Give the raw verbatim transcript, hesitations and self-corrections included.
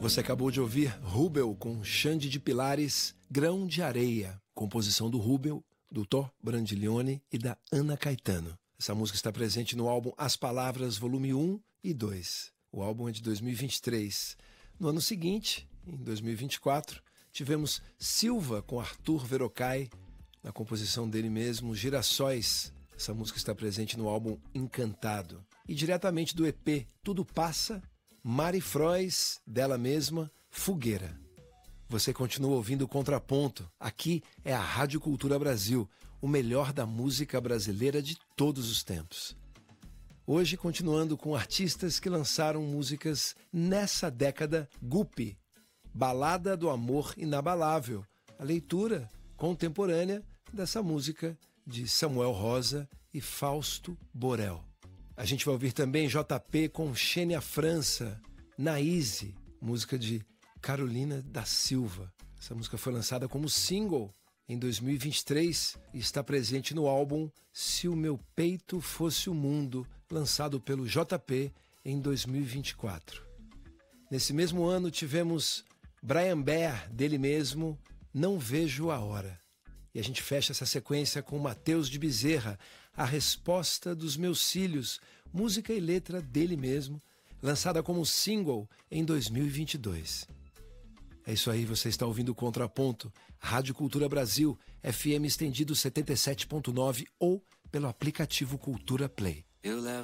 Você acabou de ouvir Rubel com Xande de Pilares, Grão de Areia, composição do Rubel, do Thor Brandiglione e da Ana Caetano. Essa música está presente no álbum As Palavras, volume um e dois. O álbum é de dois mil e vinte e três. No ano seguinte, em dois mil e vinte e quatro, tivemos Silva com Arthur Verocai, na composição dele mesmo, Girassóis. Essa música está presente no álbum Encantado. E diretamente do E P Tudo Passa, Mari Frois, dela mesma, Fogueira. Você continua ouvindo o Contraponto. Aqui é a Rádio Cultura Brasil, o melhor da música brasileira de todos os tempos. Hoje, continuando com artistas que lançaram músicas nessa década, Guppy, Balada do Amor Inabalável, a leitura contemporânea dessa música de Samuel Rosa e Fausto Borel. A gente vai ouvir também J P com Xênia França, Naíse, música de Carolina da Silva. Essa música foi lançada como single em dois mil e vinte e três e está presente no álbum Se o Meu Peito Fosse o Mundo, lançado pelo J P em dois mil e vinte e quatro. Nesse mesmo ano tivemos Brian Bear, dele mesmo, Não Vejo a Hora. E a gente fecha essa sequência com Matheus de Bezerra, A Resposta dos Meus Cílios, música e letra dele mesmo, lançada como single em dois mil e vinte e dois. É isso aí, você está ouvindo o Contraponto, Rádio Cultura Brasil, F M estendido setenta e sete ponto nove ou pelo aplicativo Cultura Play. Eu levo